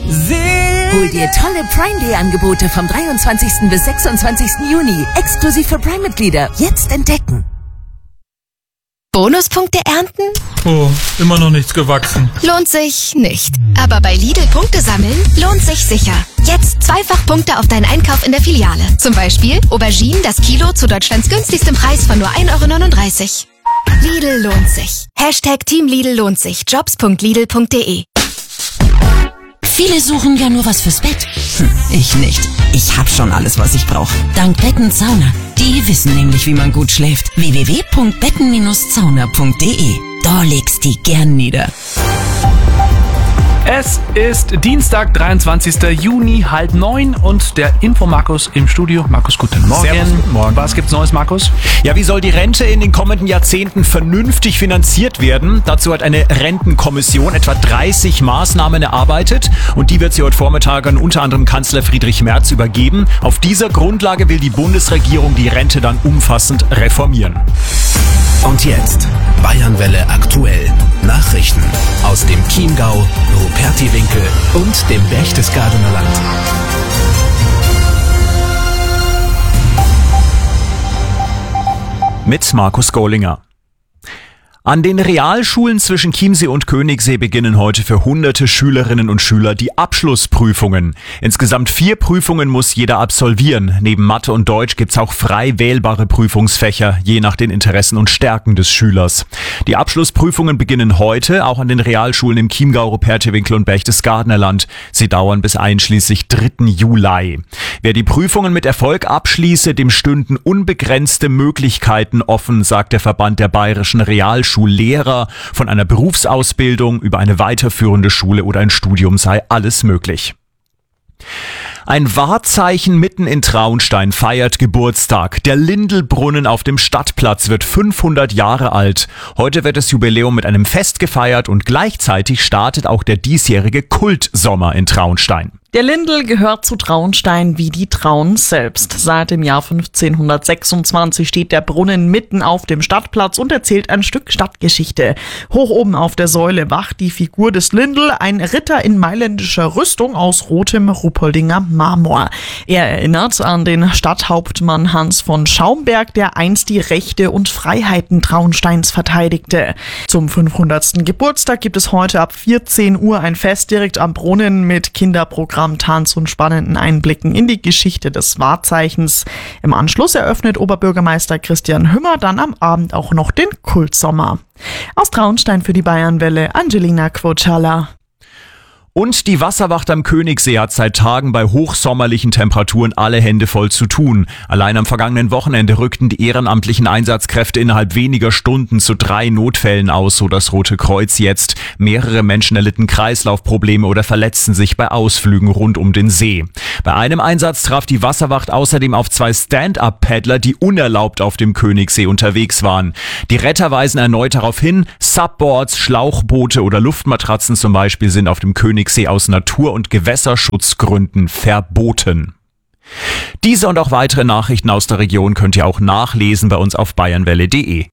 Hol dir tolle Prime Day Angebote vom 23. bis 26. Juni. Exklusiv für Prime-Mitglieder. Jetzt entdecken. Bonuspunkte ernten? Oh, immer noch nichts gewachsen. Lohnt sich nicht. Aber bei Lidl Punkte sammeln lohnt sich sicher. Jetzt zweifach Punkte auf deinen Einkauf in der Filiale. Zum Beispiel Auberginen das Kilo zu Deutschlands günstigstem Preis von nur 1,39 €. Lidl lohnt sich. Team Lidl lohnt sich. Jobs.lidl.de. Viele suchen ja nur was fürs Bett. Ich nicht. Ich hab schon alles, was ich brauche. Dank Betten-Sauna. Die wissen nämlich, wie man gut schläft. www.betten-zauner.de. Da legst die gern nieder. Es ist Dienstag, 23. Juni, 8:30 und der Info-Markus im Studio. Markus, guten Morgen. Servus, guten Morgen. Was gibt's Neues, Markus? Ja, wie soll die Rente in den kommenden Jahrzehnten vernünftig finanziert werden? Dazu hat eine Rentenkommission etwa 30 Maßnahmen erarbeitet und die wird sie heute Vormittag an unter anderem Kanzler Friedrich Merz übergeben. Auf dieser Grundlage will die Bundesregierung die Rente dann umfassend reformieren. Und jetzt Bayernwelle aktuell. Nachrichten aus dem Chiemgau, Rupertiwinkel und dem Berchtesgadener Land. Mit Markus Gollinger. An den Realschulen zwischen Chiemsee und Königssee beginnen heute für hunderte Schülerinnen und Schüler die Abschlussprüfungen. Insgesamt 4 Prüfungen muss jeder absolvieren. Neben Mathe und Deutsch gibt's auch frei wählbare Prüfungsfächer, je nach den Interessen und Stärken des Schülers. Die Abschlussprüfungen beginnen heute, auch an den Realschulen im Chiemgau, Rupertiwinkel und Berchtesgadener Land. Sie dauern bis einschließlich 3. Juli. Wer die Prüfungen mit Erfolg abschließe, dem stünden unbegrenzte Möglichkeiten offen, sagt der Verband der bayerischen Realschullehrer. Von einer Berufsausbildung über eine weiterführende Schule oder ein Studium sei alles möglich. Ein Wahrzeichen mitten in Traunstein feiert Geburtstag. Der Lindelbrunnen auf dem Stadtplatz wird 500 Jahre alt. Heute wird das Jubiläum mit einem Fest gefeiert und gleichzeitig startet auch der diesjährige Kultsommer in Traunstein. Der Lindl gehört zu Traunstein wie die Traun selbst. Seit dem Jahr 1526 steht der Brunnen mitten auf dem Stadtplatz und erzählt ein Stück Stadtgeschichte. Hoch oben auf der Säule wacht die Figur des Lindl, ein Ritter in mailändischer Rüstung aus rotem Ruppoldinger Marmor. Er erinnert an den Stadthauptmann Hans von Schaumberg, der einst die Rechte und Freiheiten Traunsteins verteidigte. Zum 500. Geburtstag gibt es heute ab 14 Uhr ein Fest direkt am Brunnen mit Kinderprogramm, Tanz und spannenden Einblicken in die Geschichte des Wahrzeichens. Im Anschluss eröffnet Oberbürgermeister Christian Hümmer dann am Abend auch noch den Kultsommer. Aus Traunstein für die Bayernwelle, Angelina Quocciala. Und die Wasserwacht am Königssee hat seit Tagen bei hochsommerlichen Temperaturen alle Hände voll zu tun. Allein am vergangenen Wochenende rückten die ehrenamtlichen Einsatzkräfte innerhalb weniger Stunden zu 3 Notfällen aus, so das Rote Kreuz jetzt. Mehrere Menschen erlitten Kreislaufprobleme oder verletzten sich bei Ausflügen rund um den See. Bei einem Einsatz traf die Wasserwacht außerdem auf 2 Stand-Up-Paddler, die unerlaubt auf dem Königssee unterwegs waren. Die Retter weisen erneut darauf hin, Subboards, Schlauchboote oder Luftmatratzen zum Beispiel sind auf dem Königssee aus Natur- und Gewässerschutzgründen verboten. Diese und auch weitere Nachrichten aus der Region könnt ihr auch nachlesen bei uns auf bayernwelle.de.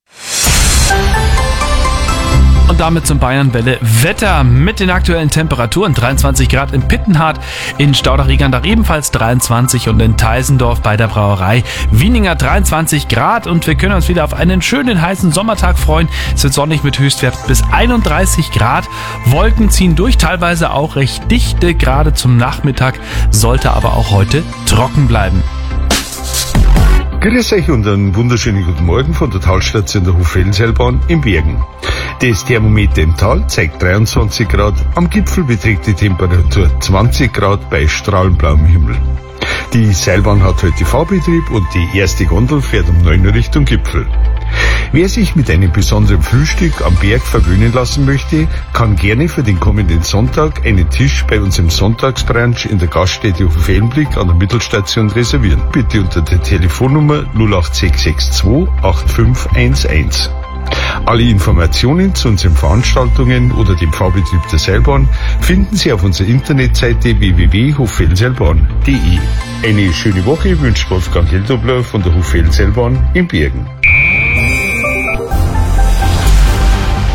Und damit zum Bayernwelle Wetter mit den aktuellen Temperaturen. 23 Grad in Pittenhardt, in Staudach-Riegandach ebenfalls 23 und in Teisendorf bei der Brauerei Wieninger 23 Grad. Und wir können uns wieder auf einen schönen heißen Sommertag freuen. Es wird sonnig mit Höchstwert bis 31 Grad. Wolken ziehen durch, teilweise auch recht dichte, gerade zum Nachmittag, sollte aber auch heute trocken bleiben. Grüß euch und einen wunderschönen guten Morgen von der Talstation der Hoffelsenseilbahn in Bergen. Das Thermometer im Tal zeigt 23 Grad, am Gipfel beträgt die Temperatur 20 Grad bei strahlend blauem Himmel. Die Seilbahn hat heute Fahrbetrieb und die erste Gondel fährt um 9 Uhr Richtung Gipfel. Wer sich mit einem besonderen Frühstück am Berg verwöhnen lassen möchte, kann gerne für den kommenden Sonntag einen Tisch bei uns im Sonntagsbrunch in der Gaststätte Hoffelsenblick an der Mittelstation reservieren. Bitte unter der Telefonnummer 08662 8511. Alle Informationen zu unseren Veranstaltungen oder dem Fahrbetrieb der Seilbahn finden Sie auf unserer Internetseite www.hoffelsenseilbahn.de. Eine schöne Woche wünscht Wolfgang Geldobler von der Hoffelsenseilbahn in Bergen.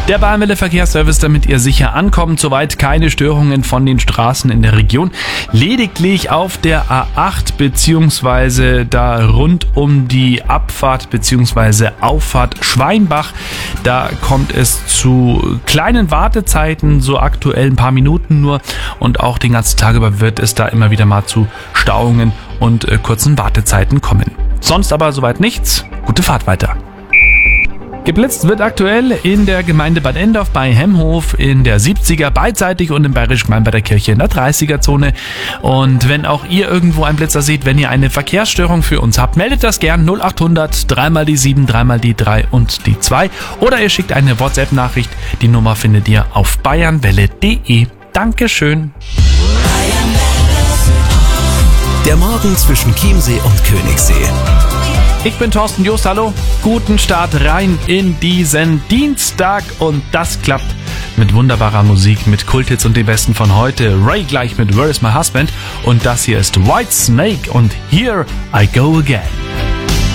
Der Bayernwelle Verkehrsservice, damit ihr sicher ankommt. Soweit keine Störungen von den Straßen in der Region. Lediglich auf der A8 bzw. da rund um die Abfahrt bzw. Auffahrt Schweinbach. Da kommt es zu kleinen Wartezeiten, so aktuell ein paar Minuten nur. Und auch den ganzen Tag über wird es da immer wieder mal zu Stauungen und kurzen Wartezeiten kommen. Sonst aber soweit nichts. Gute Fahrt weiter. Geblitzt wird aktuell in der Gemeinde Bad Endorf bei Hemhof in der 70er beidseitig und im Bayerischen Gemein bei der Kirche in der 30er-Zone. Und wenn auch ihr irgendwo einen Blitzer seht, wenn ihr eine Verkehrsstörung für uns habt, meldet das gern 0800 3 mal die 7, 3 mal die 3 und die 2. Oder ihr schickt eine WhatsApp-Nachricht. Die Nummer findet ihr auf bayernwelle.de. Dankeschön. Der Morgen zwischen Chiemsee und Königssee. Ich bin Thorsten Jost, hallo. Guten Start rein in diesen Dienstag und das klappt mit wunderbarer Musik, mit Kulthits und den Besten von heute. Ray gleich mit Where is my husband und das hier ist White Snake und Here I Go Again.